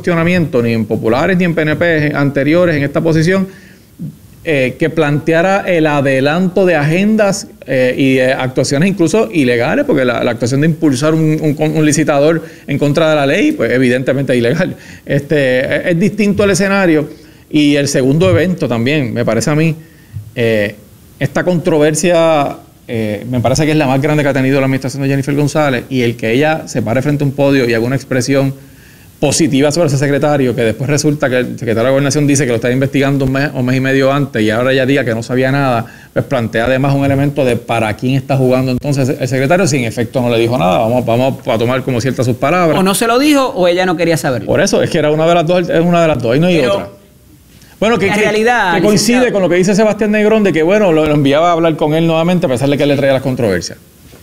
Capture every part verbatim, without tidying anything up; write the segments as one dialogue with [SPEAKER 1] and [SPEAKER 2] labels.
[SPEAKER 1] cuestionamiento, ni en populares ni en P N P anteriores en esta posición, eh, que planteara el adelanto de agendas eh, y de actuaciones incluso ilegales, porque la, la actuación de impulsar un, un, un licitador en contra de la ley, pues evidentemente es ilegal. Este, es distinto el escenario. Y el segundo evento también, me parece a mí, eh, esta controversia eh, me parece que es la más grande que ha tenido la administración de Jennifer González, y el que ella se pare frente a un podio y haga una expresión positiva sobre ese secretario, que después resulta que el secretario de Gobernación dice que lo estaba investigando un mes o mes y medio antes y ahora ella diga que no sabía nada, pues plantea además un elemento de para quién está jugando entonces el secretario, si en efecto no le dijo nada. Vamos, vamos a tomar como ciertas sus palabras.
[SPEAKER 2] O no se lo dijo o ella no quería saberlo.
[SPEAKER 1] Por eso, es que era una de las dos, es una de las dos y no hay Pero, otra. Bueno, que,
[SPEAKER 2] la
[SPEAKER 1] que,
[SPEAKER 2] realidad,
[SPEAKER 1] que coincide licenciado. con lo que dice Sebastián Negrón, de que bueno, lo, lo enviaba a hablar con él nuevamente a pesar de que le traía las controversias.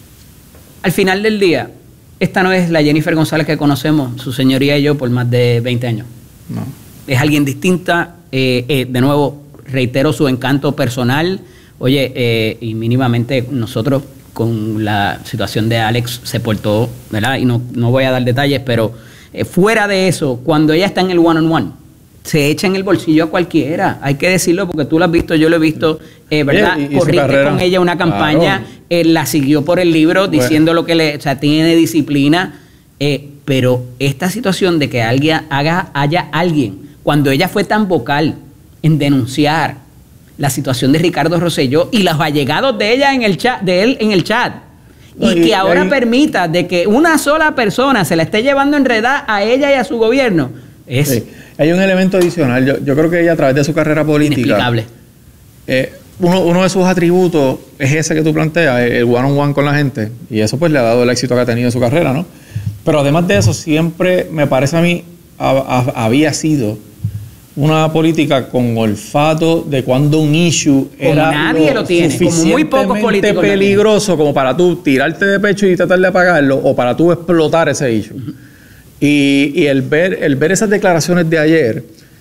[SPEAKER 2] Al final del día, esta no es la Jennifer González que conocemos, su señoría y yo, por más de veinte años.
[SPEAKER 1] No.
[SPEAKER 2] Es alguien distinta. Eh, eh, de nuevo, reitero su encanto personal. Oye, eh, y mínimamente nosotros con la situación de Alex se portó, ¿verdad? Y no, no voy a dar detalles, pero eh, fuera de eso, cuando ella está en el one-on-one, se echa en el bolsillo a cualquiera. Hay que decirlo porque tú lo has visto, yo lo he visto, eh, ¿verdad?
[SPEAKER 1] Y, y
[SPEAKER 2] Corriste con ella una campaña, claro. eh, la siguió por el libro bueno. diciendo lo que le, o sea, tiene disciplina, eh, pero esta situación de que alguien haga, haya alguien, cuando ella fue tan vocal en denunciar la situación de Ricardo Rosselló y los allegados de ella en el chat, de él en el chat, y, y que ahora ahí, permita de que una sola persona se la esté llevando enredada a ella y a su gobierno, es...
[SPEAKER 1] Sí. Hay un elemento adicional. Yo, yo creo que ella, a través de su carrera política,
[SPEAKER 2] inexplicable.
[SPEAKER 1] Eh, uno, uno de sus atributos es ese que tú planteas, el one on one con la gente, y eso pues le ha dado el éxito que ha tenido en su carrera, ¿no? Pero además de eso, siempre me parece a mí a, a, había sido una política con olfato de cuando un issue
[SPEAKER 2] como
[SPEAKER 1] era
[SPEAKER 2] nadie lo, lo tiene, como muy pocos políticos
[SPEAKER 1] peligroso como para tú tirarte de pecho y tratar de apagarlo, o para tú explotar ese issue. Uh-huh. Y, y el ver el ver esas declaraciones de ayer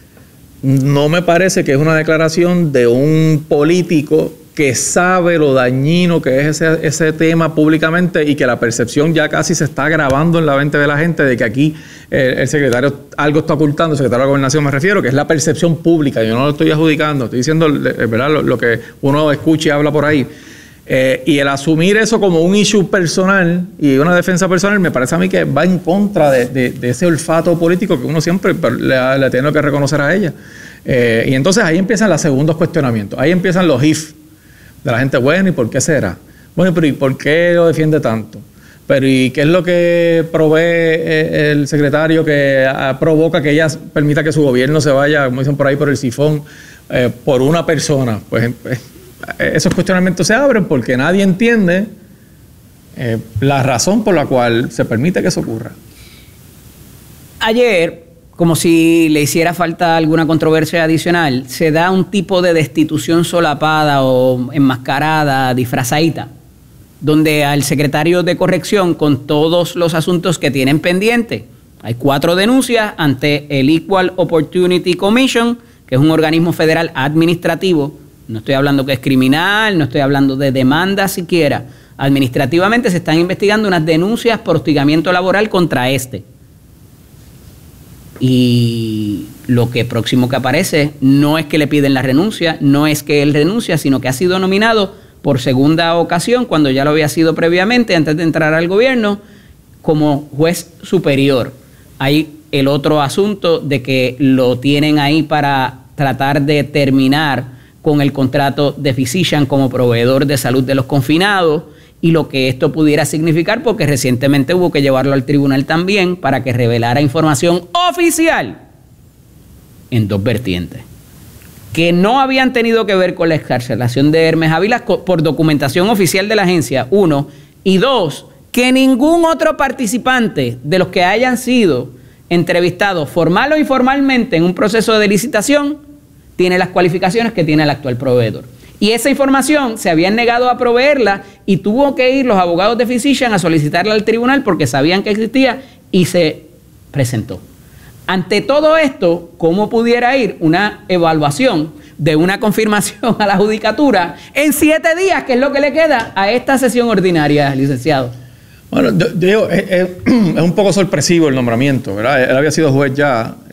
[SPEAKER 1] no me parece que es una declaración de un político que sabe lo dañino que es ese, ese tema públicamente, y que la percepción ya casi se está grabando en la mente de la gente de que aquí eh, el secretario algo está ocultando, el secretario de Gobernación me refiero, que es la percepción pública. Yo no lo estoy adjudicando, estoy diciendo ¿verdad? Lo, lo que uno escucha y habla por ahí. Eh, y el asumir eso como un issue personal y una defensa personal me parece a mí que va en contra de, de, de ese olfato político que uno siempre le, le tiene que reconocer a ella. Eh, y entonces ahí empiezan los segundos cuestionamientos, ahí empiezan los if de la gente. Bueno, ¿y por qué será? Bueno, pero ¿y por qué lo defiende tanto? Pero ¿y qué es lo que provee el secretario que provoca que ella permita que su gobierno se vaya, como dicen por ahí, por el sifón eh, por una persona? Pues esos cuestionamientos se abren porque nadie entiende eh, la razón por la cual se permite que eso ocurra.
[SPEAKER 2] Ayer, como si le hiciera falta alguna controversia adicional, se da un tipo de destitución solapada o enmascarada, disfrazadita, donde al secretario de Corrección, con todos los asuntos que tienen pendiente, hay cuatro denuncias ante el Equal Opportunity Commission, que es un organismo federal administrativo. No estoy hablando que es criminal, no estoy hablando de demanda siquiera. Administrativamente se están investigando unas denuncias por hostigamiento laboral contra este. Y lo que próximo que aparece no es que le piden la renuncia, no es que él renuncia, sino que ha sido nominado por segunda ocasión, cuando ya lo había sido previamente, antes de entrar al gobierno, como juez superior. Hay el otro asunto de que lo tienen ahí para tratar de terminar con el contrato de Physician como proveedor de salud de los confinados, y lo que esto pudiera significar, porque recientemente hubo que llevarlo al tribunal también para que revelara información oficial en dos vertientes, que no habían tenido que ver con la excarcelación de Hermes Ávila por documentación oficial de la agencia, uno, y dos, que ningún otro participante de los que hayan sido entrevistados formal o informalmente en un proceso de licitación tiene las cualificaciones que tiene el actual proveedor. Y esa información se habían negado a proveerla y tuvo que ir los abogados de Physician a solicitarla al tribunal porque sabían que existía y se presentó. Ante todo esto, ¿cómo pudiera ir una evaluación de una confirmación a la judicatura en siete días, que es lo que le queda a esta sesión ordinaria, licenciado?
[SPEAKER 1] Bueno, yo digo, es, es, es un poco sorpresivo el nombramiento, ¿verdad? Él había sido juez ya